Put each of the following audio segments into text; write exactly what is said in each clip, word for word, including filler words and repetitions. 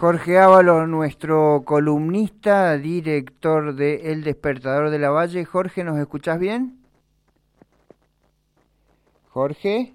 Jorge Ábalos, nuestro columnista, director de El Despertador de la Valle. Jorge, ¿nos escuchás bien? Jorge.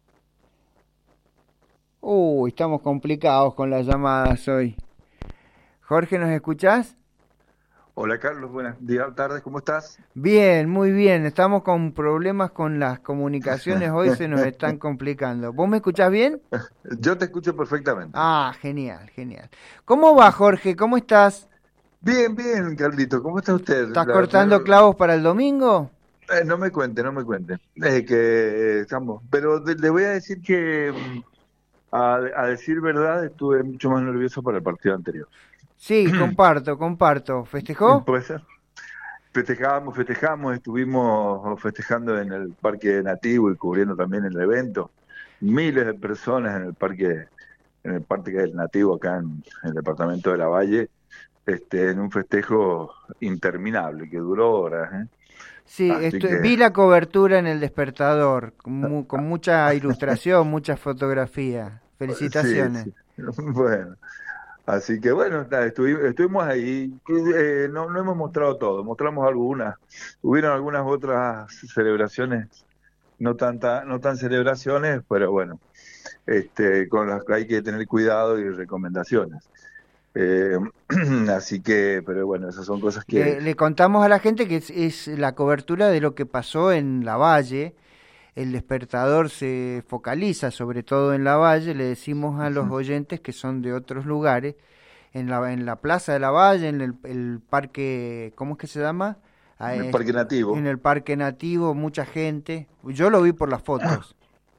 Uy, estamos complicados con las llamadas hoy. Jorge, ¿nos escuchás? Hola Carlos, buenas días, tardes, ¿cómo estás? Bien, muy bien. Estamos con problemas con las comunicaciones, hoy se nos están complicando. ¿Vos me escuchás bien? Yo te escucho perfectamente. Ah, genial, genial. ¿Cómo va, Jorge? ¿Cómo estás? Bien, bien, Carlito, ¿cómo está usted? ¿Estás La cortando primera- clavos para el domingo? eh, no me cuente, no me cuente. Es que eh, estamos, pero de- le voy a decir que, mm, a, a decir verdad, estuve mucho más nervioso para el partido anterior. Sí, comparto, comparto. ¿Festejó? ¿Puede ser? Festejábamos, festejamos, estuvimos festejando en el Parque Nativo y cubriendo también el evento. Miles de personas en el parque, en el Parque del Nativo acá en, en el departamento de La Valle. Este, en un festejo interminable que duró horas, ¿eh? Sí, Así esto- que, vi la cobertura en El Despertador, con, mu- con mucha ilustración, mucha fotografía. sí, Felicitaciones. sí. Bueno, así que bueno, nada, estuvi- estuvimos ahí. Eh, no, no hemos mostrado todo, mostramos algunas. Hubieron algunas otras celebraciones, no tanta, no tan celebraciones, pero bueno, este, con las que hay que tener cuidado y recomendaciones. Eh, así que, pero bueno, esas son cosas que Le, le contamos a la gente que es, es la cobertura de lo que pasó en La Valle. El Despertador se focaliza sobre todo en La Valle. Le decimos a los oyentes que son de otros lugares, en la, en la Plaza de La Valle, en el, el parque, ¿cómo es que se llama? Ah, en el es- Parque en Nativo. el Parque Nativo, mucha gente. Yo lo vi por las fotos.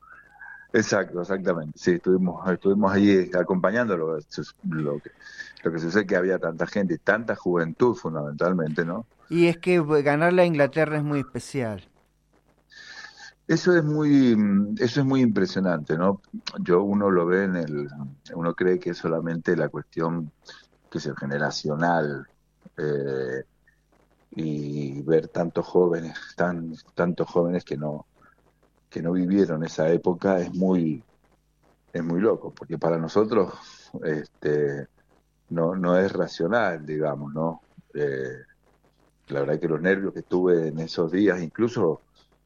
Exacto, exactamente. Sí, estuvimos, estuvimos ahí acompañándolo. Eso es Lo que, lo que sucede es que había tanta gente y tanta juventud fundamentalmente, ¿no? Y es que eh, ganarle a Inglaterra es muy especial. Eso es muy, mm, eso es muy impresionante, ¿no? Yo uno lo ve en el, uno cree que es solamente la cuestión que es generacional, eh, y ver tantos jóvenes, tan, tantos jóvenes que no, que no vivieron esa época es muy, es muy loco, porque para nosotros, este no, no es racional, digamos, ¿no? Eh, la verdad que los nervios que tuve en esos días, incluso,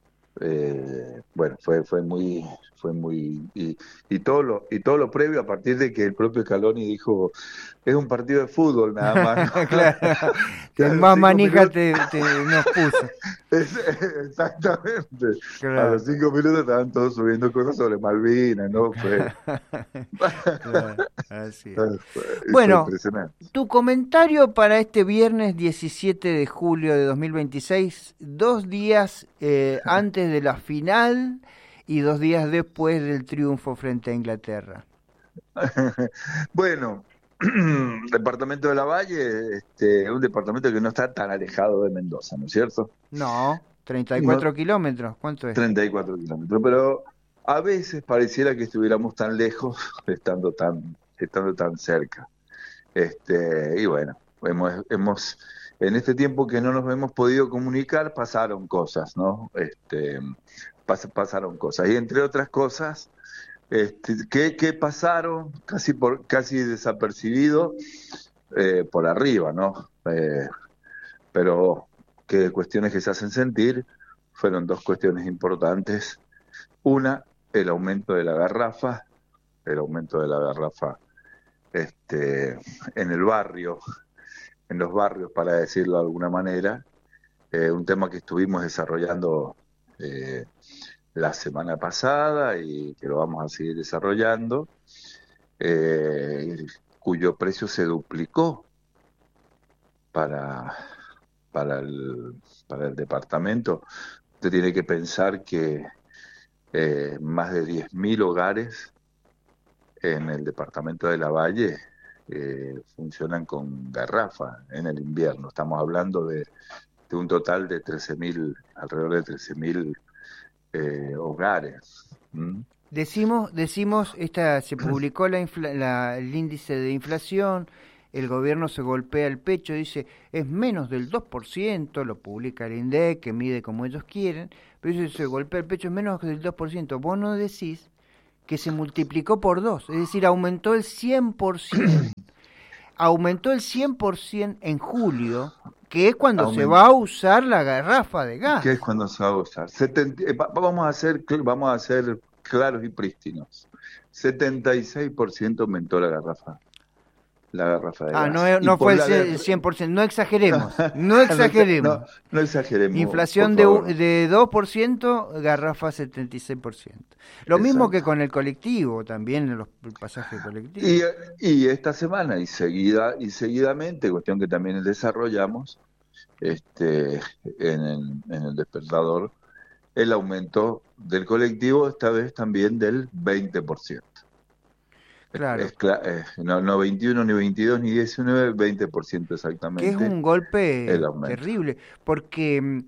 eh, bueno, fue, fue muy, fue muy, y, y todo lo, y todo lo previo a partir de que el propio Scaloni dijo, es un partido de fútbol nada más, ¿no? Claro, Que te- a los más cinco manija minutos, te, te- nos puso. es- exactamente, a Claro. los cinco minutos estaban todos subiendo cosas sobre Malvinas, ¿no? Fue, Claro, así es. fue, fue Bueno, impresionante. tu comentario para este viernes diecisiete de julio de dos mil veintiséis, dos días eh, antes de la final y dos días después del triunfo frente a Inglaterra. Bueno, departamento de la Valle, este, es un departamento que no está tan alejado de Mendoza, ¿no es cierto? No, treinta y No, cuatro kilómetros, ¿cuánto es? treinta y cuatro kilómetros, pero a veces pareciera que estuviéramos tan lejos estando tan, estando tan cerca. Este, y bueno, hemos, hemos, en este tiempo que no nos hemos podido comunicar, pasaron cosas, ¿no? Este, pas- pasaron cosas. Y entre otras cosas, este, que, que pasaron casi por casi desapercibido, eh, por arriba, ¿no? Eh, pero que cuestiones que se hacen sentir fueron dos cuestiones importantes. Una, el aumento de la garrafa, el aumento de la garrafa, este, en el barrio, en los barrios, para decirlo de alguna manera, eh, un tema que estuvimos desarrollando, eh, la semana pasada y que lo vamos a seguir desarrollando, eh, cuyo precio se duplicó para, para el, para el departamento. Usted tiene que pensar que, eh, más de diez mil hogares en el departamento de La Valle, eh, funcionan con garrafa en el invierno. Estamos hablando de, de un total de trece mil, alrededor de trece mil, eh, hogares. ¿Mm? Decimos, decimos, esta se publicó la infla- la- el índice de inflación, el gobierno se golpea el pecho, dice, es menos del dos por ciento, lo publica el INDEC, que mide como ellos quieren, pero dice, se golpea el pecho, es menos del dos por ciento. Vos no decís que se multiplicó por dos, es decir, aumentó el cien por ciento. aumentó el cien por ciento en julio, que es cuando Aument- se va a usar la garrafa de gas. ¿Qué es cuando se va a usar? setenta eh, va- vamos a hacer, vamos a ser claros y prístinos. setenta y seis por ciento aumentó la garrafa, la garrafa de Ah, gas. no, Y no por fue la el de- cien por ciento, no exageremos, no no, exageremos. no, no exageremos. Inflación por de, favor. u- de dos por ciento, garrafa setenta y seis por ciento. Lo mismo Exacto. que con el colectivo, también en los pasajes colectivos. Y, y esta semana y seguida y seguidamente, cuestión que también desarrollamos este, en el, en el despertador, el aumento del colectivo, esta vez también del veinte por ciento. Claro. Es, cla- eh, no, no veintiuno, ni veintidós, ni diecinueve, veinte por ciento exactamente. Que es un golpe el aumento. terrible, porque mm,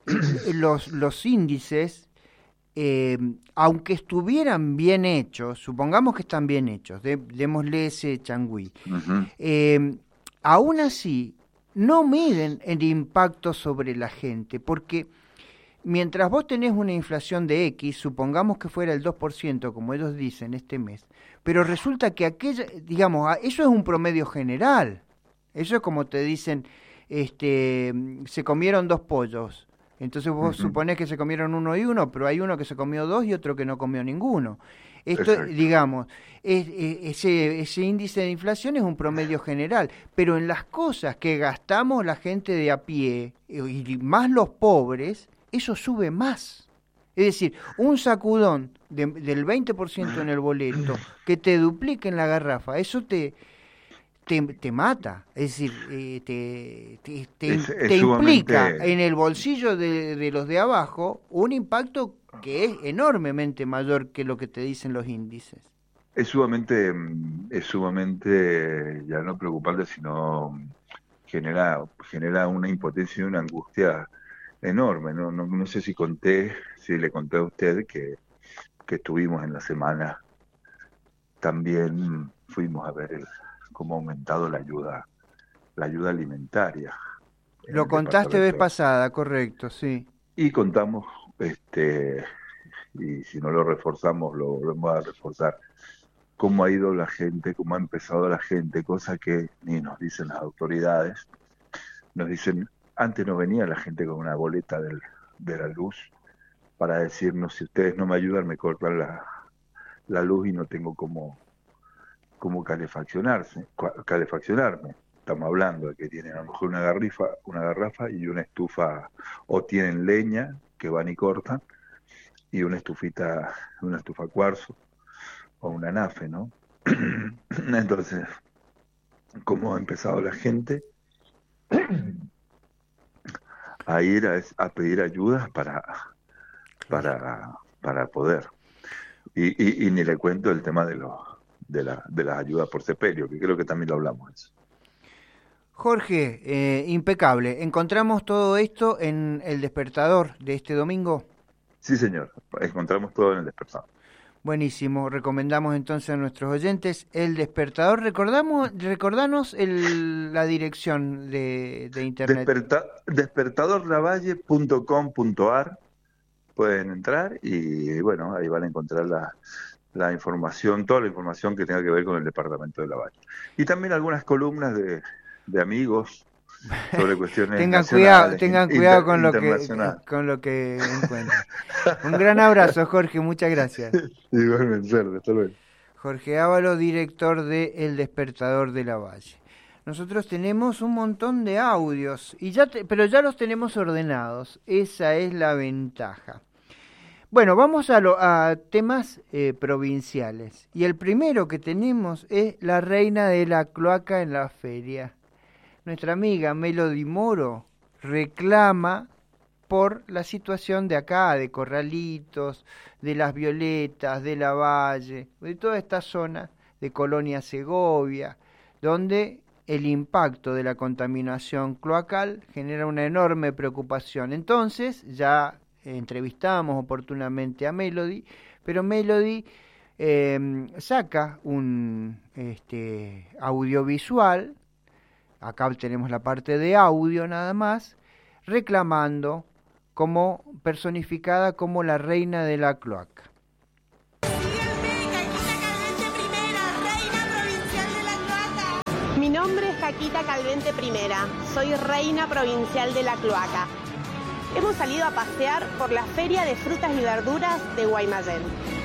los, los índices, eh, aunque estuvieran bien hechos, supongamos que están bien hechos, de- démosle ese changüí, Ujú. eh, aún así no miden el impacto sobre la gente, porque mientras vos tenés una inflación de X, supongamos que fuera el dos por ciento, como ellos dicen este mes, pero resulta que aquella, digamos, eso es un promedio general. Eso es como te dicen, este, se comieron dos pollos. Entonces vos Ujú. suponés que se comieron uno y uno, pero hay uno que se comió dos y otro que no comió ninguno. Esto, Exacto. digamos, es- es- ese, ese índice de inflación es un promedio general, pero en las cosas que gastamos la gente de a pie, y más los pobres, eso sube más. Es decir, un sacudón de- del veinte por ciento en el boleto que te duplique en la garrafa, eso te, te, te mata. Es decir, eh, te, te, te, Es- es te implica sumamente- en el bolsillo de, de los de abajo un impacto que es enormemente mayor que lo que te dicen los índices. Es sumamente, mm, es sumamente ya no preocupante, sino mm, genera, genera una impotencia y una angustia enorme. No, no, no sé si conté, si le conté a usted que, que estuvimos en la semana, también fuimos a ver el, cómo ha aumentado la ayuda, la ayuda alimentaria. en Lo el contaste vez departamento. pasada, correcto, sí. Y contamos, este, y si no lo reforzamos, lo, lo vamos a reforzar, cómo ha ido la gente, cómo ha empezado la gente, cosa que ni nos dicen las autoridades. Nos dicen, antes no venía la gente con una boleta del, de la luz para decirnos, si ustedes no me ayudan, me cortan la, la luz y no tengo cómo, cómo calefaccionarse, cua- calefaccionarme. Estamos hablando de que tienen a lo mejor una garrafa, una garrafa y una estufa, o tienen leña que van y cortan, y una estufita, una estufa cuarzo, o una nafe, ¿no? Entonces, ¿cómo ha empezado la gente a ir a, a pedir ayudas para, para, para poder? Y, y, y ni le cuento el tema de, los de, la, de las ayudas por sepelio, que creo que también lo hablamos eso. Jorge, eh, impecable. ¿Encontramos todo esto en el despertador de este domingo? Sí, señor, encontramos todo en el despertador. Buenísimo, recomendamos entonces a nuestros oyentes el despertador. Recordamos, recordanos el, la dirección de, de internet. Desperta, despertador lavalle punto com punto ar, pueden entrar y bueno, ahí van a encontrar la, la información, toda la información que tenga que ver con el departamento de Lavalle. Y también algunas columnas de, de amigos sobre cuestiones tengan cuidado, nacionales, tengan inter- cuidado con lo que internacionales. con lo que encuentran. Un gran abrazo, Jorge, muchas gracias. Igualmente, Cerdo, hasta luego. Jorge Ávalo, director de El Despertador de Lavalle. Nosotros tenemos un montón de audios, y ya te, pero ya los tenemos ordenados. Esa es la ventaja. Bueno, vamos a, lo, a temas eh, provinciales. Y el primero que tenemos es la reina de la cloaca en la feria. Nuestra amiga Melody Moro reclama por la situación de acá, de Corralitos, de Las Violetas, de Lavalle, de toda esta zona de Colonia Segovia, donde el impacto de la contaminación cloacal genera una enorme preocupación. Entonces, ya entrevistamos oportunamente a Melody, pero Melody eh, saca un este, audiovisual, acá tenemos la parte de audio nada más, reclamando como personificada como la reina de la cloaca. Mi nombre nombre es Jaquita Calvente Primera, soy reina provincial de la cloaca. Hemos salido a pasear por la Feria de Frutas y Verduras de Guaymallén.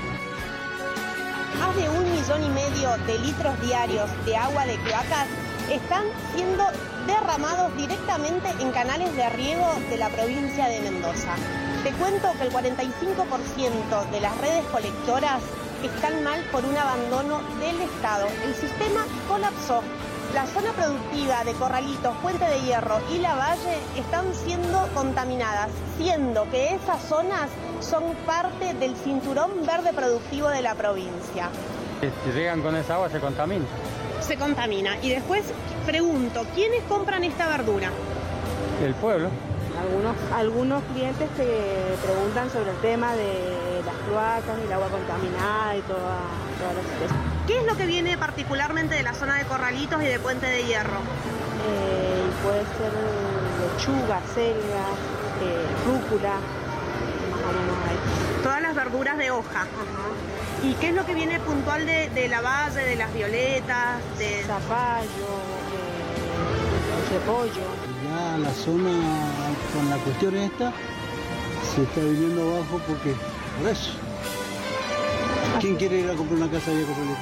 Más de un millón y medio de litros diarios de agua de cloacas están siendo derramados directamente en canales de riego de la provincia de Mendoza. Te cuento que el cuarenta y cinco por ciento de las redes colectoras están mal por un abandono del Estado. El sistema colapsó. La zona productiva de Corralitos, Puente de Hierro y Lavalle están siendo contaminadas, siendo que esas zonas son parte del cinturón verde productivo de la provincia. Si riegan con esa agua se contamina. Se contamina. Y después pregunto, ¿quiénes compran esta verdura? El pueblo. Algunos, algunos clientes te preguntan sobre el tema de las cloacas y el agua contaminada y toda, toda la situación. ¿Qué es lo que viene particularmente de la zona de Corralitos y de Puente de Hierro? Eh, puede ser lechuga, selga, eh, rúcula, más o menos ahí. Todas las verduras de hoja. Ajá. ¿Y qué es lo que viene puntual de, de la Valle, de las violetas? De zapallo, eh, repollo. Ya la zona con la cuestión esta se está viniendo abajo porque por eso. ¿Quién quiere ir a comprar una casa y a comprarle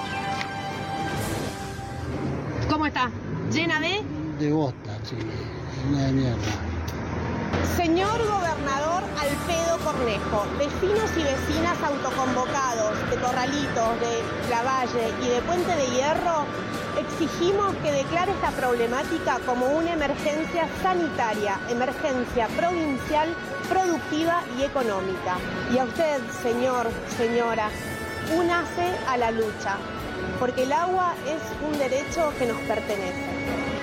todo? ¿Cómo está? ¿Llena de? De bosta, sí, una de mierda. Señor Gobernador Alfredo Cornejo, vecinos y vecinas autoconvocados de Corralitos, de Lavalle y de Puente de Hierro, exigimos que declare esta problemática como una emergencia sanitaria, emergencia provincial, productiva y económica. Y a usted, señor, señora, únase a la lucha, porque el agua es un derecho que nos pertenece.